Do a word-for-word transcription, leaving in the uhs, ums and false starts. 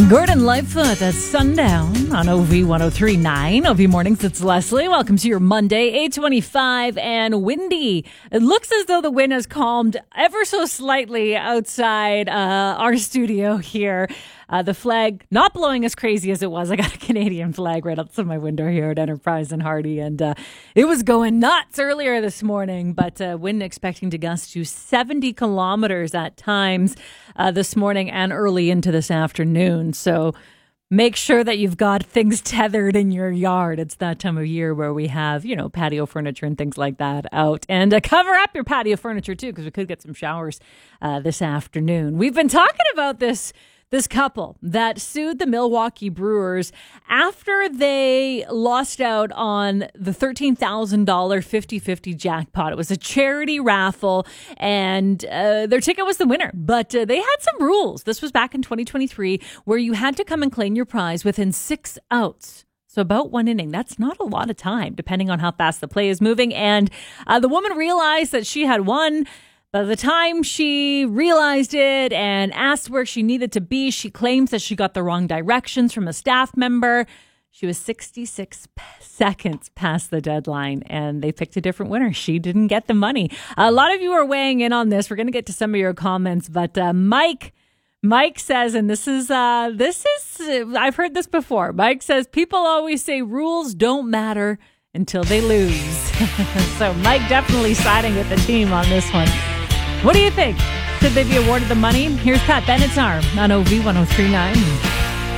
Gordon Lightfoot at sundown on O V one oh three point nine. O V Mornings, it's Leslie. Welcome to your Monday, eight twenty-five and windy. It looks as though the wind has calmed ever so slightly outside uh, our studio here. Uh, the flag not blowing as crazy as it was. I got a Canadian flag right outside my window here at Enterprise and Hardy, and uh, it was going nuts earlier this morning, but uh, wind expecting to gust to seventy kilometers at times uh, this morning and early into this afternoon. So make sure that you've got things tethered in your yard. It's that time of year where we have, you know, patio furniture and things like that out. And uh, cover up your patio furniture, too, because we could get some showers uh, this afternoon. We've been talking about this This couple that sued the Milwaukee Brewers after they lost out on the thirteen thousand dollars fifty-fifty jackpot. It was a charity raffle, and uh, their ticket was the winner. But uh, they had some rules. This was back in twenty twenty-three, where you had to come and claim your prize within six outs. So about one inning. That's not a lot of time, depending on how fast the play is moving. And uh, the woman realized that she had won. By the time she realized it and asked where she needed to be, she claims that she got the wrong directions from a staff member. She was sixty-six seconds past the deadline, and they picked a different winner. She didn't get the money. A lot of you are weighing in on this. We're going to get to some of your comments, but uh, Mike... Mike says, and this is, uh, this is, I've heard this before. Mike says, people always say rules don't matter until they lose. So Mike definitely siding with the team on this one. What do you think? Should they be awarded the money? Here's Pat Benatar on O V one oh three point nine.